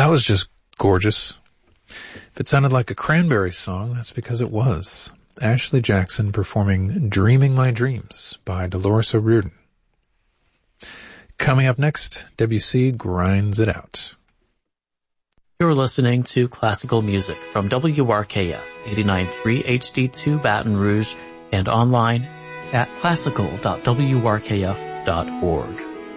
that was just gorgeous. If it sounded like a Cranberries song, that's because it was. Ashley Jackson performing Dreaming My Dreams by Dolores O'Riordan. Coming up next, Debussy Grinds It Out. You're listening to classical music from WRKF 89.3 HD2 Baton Rouge and online at classical.wrkf.org.